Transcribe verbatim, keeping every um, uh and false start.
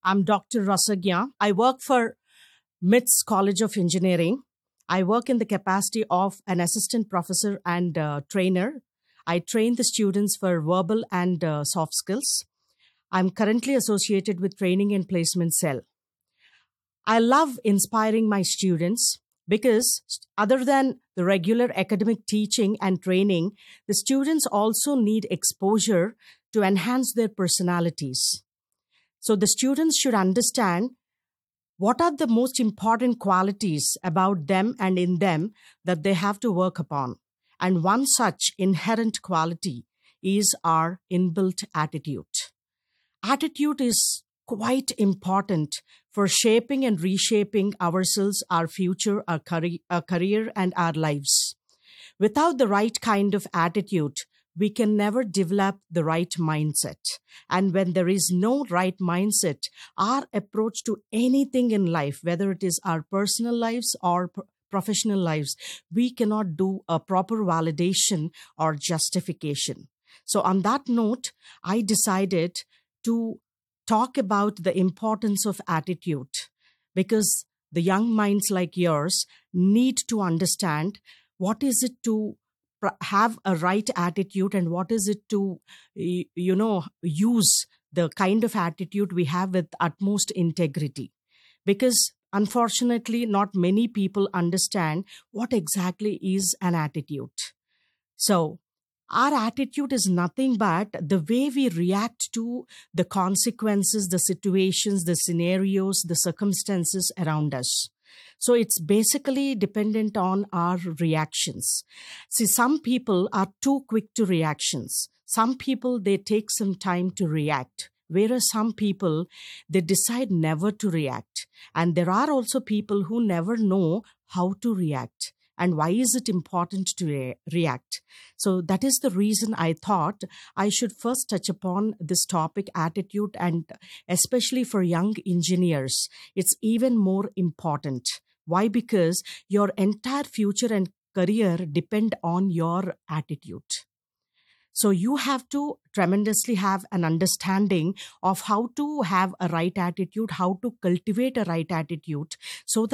I'm Doctor Rasagya. I work for MITS College of Engineering. I work in the capacity of an assistant professor and uh, trainer. I train the students for verbal and uh, soft skills. I'm currently associated with Training and Placement Cell. I love inspiring my students because other than the regular academic teaching and training, the students also need exposure to enhance their personalities. So the students should understand what are the most important qualities about them and in them that they have to work upon. And one such inherent quality is our inbuilt attitude. Attitude is quite important for shaping and reshaping ourselves, our future, our career, our career, and our lives. Without the right kind of attitude, we can never develop the right mindset. And when there is no right mindset, our approach to anything in life, whether it is our personal lives or p- professional lives, we cannot do a proper validation or justification. So on that note, I decided to talk about the importance of attitude because the young minds like yours need to understand what is it to pr- have a right attitude and what is it to y- you know use the kind of attitude we have with utmost integrity, because unfortunately not many people understand what exactly is an attitude. So our attitude is nothing but the way we react to the consequences, the situations, the scenarios, the circumstances around us. So it's basically dependent on our reactions. See, some people are too quick to reactions. Some people, they take some time to react. Whereas some people, they decide never to react. And there are also people who never know how to react. And why is it important to re- react? So that is the reason I thought I should first touch upon this topic, attitude, and especially for young engineers, it's even more important. Why? Because your entire future and career depend on your attitude. So you have to tremendously have an understanding of how to have a right attitude, how to cultivate a right attitude so